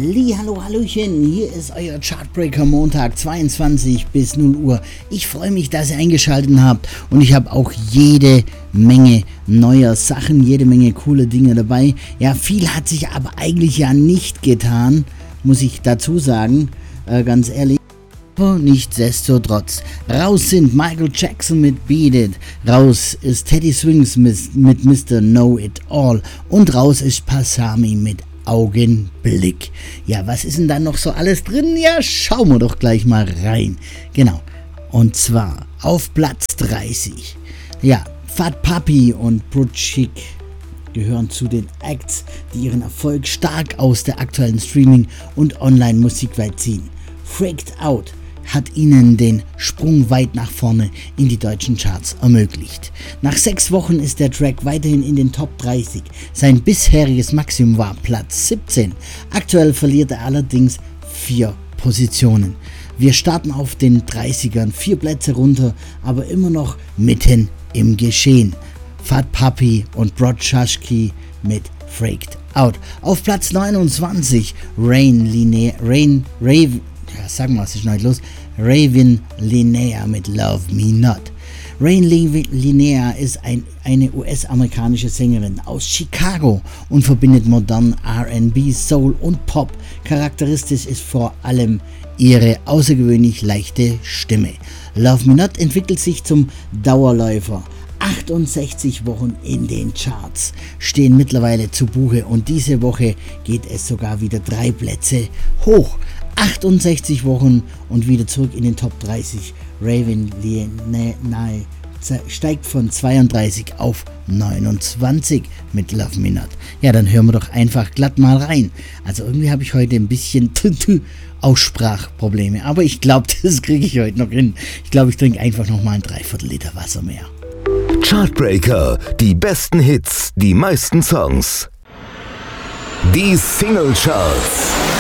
Hallo, Hallöchen, hier ist euer Chartbreaker Montag 22 bis 0 Uhr. Ich freue mich, dass ihr eingeschaltet habt und ich habe auch jede Menge neuer Sachen, jede Menge coole Dinge dabei. Ja, viel hat sich aber eigentlich ja nicht getan, muss ich dazu sagen, ganz ehrlich. Nichtsdestotrotz, raus sind Michael Jackson mit Beat It, raus ist Teddy Swings mit Mr. Know It All und raus ist Passami mit Augenblick. Ja, was ist denn da noch so alles drin? Ja, schauen wir doch gleich mal rein. Genau, und zwar auf Platz 30. Ja, Fat Papi und Brutschik gehören zu den Acts, die ihren Erfolg stark aus der aktuellen Streaming- und Online-Musikwelt ziehen. Freaked Out hat ihnen den Sprung weit nach vorne in die deutschen Charts ermöglicht. Nach 6 Wochen ist der Track weiterhin in den Top 30. Sein bisheriges Maximum war Platz 17. Aktuell verliert er allerdings 4 Positionen. Wir starten auf den 30ern, 4 Plätze runter, aber immer noch mitten im Geschehen. Fat Papi und Brotschashki mit Freaked Out. Auf Platz 29 Raven Linnea mit Love Me Not. Raven Linnea ist eine US-amerikanische Sängerin aus Chicago und verbindet modernen R&B, Soul und Pop. Charakteristisch ist vor allem ihre außergewöhnlich leichte Stimme. Love Me Not entwickelt sich zum Dauerläufer. 68 Wochen in den Charts stehen mittlerweile zu Buche und diese Woche geht es sogar wieder 3 Plätze hoch. 68 Wochen und wieder zurück in den Top 30. Raven Linnea steigt von 32 auf 29 mit Love Me Not. Ja, dann hören wir doch einfach glatt mal rein. Also irgendwie habe ich heute ein bisschen Aussprachprobleme, aber ich glaube, das kriege ich heute noch hin. Ich glaube, ich trinke einfach noch mal ein 3/4 Liter Wasser mehr. Chartbreaker, die besten Hits, die meisten Songs. Die Singlecharts.